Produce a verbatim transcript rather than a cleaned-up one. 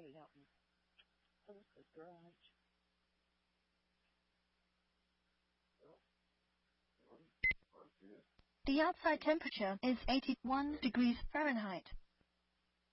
get it out in the garage. The outside temperature is eighty-one degrees Fahrenheit.